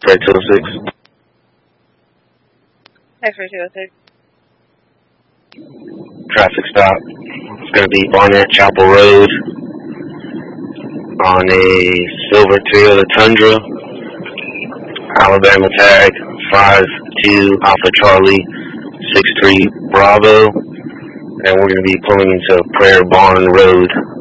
Freight 206. X-ray 206. Traffic stop. It's going to be Barnett Chapel Road on a silver Toyota Tundra. Alabama tag 52 Alpha Charlie 63 Bravo. And we're going to be pulling into Prayer Barn Road.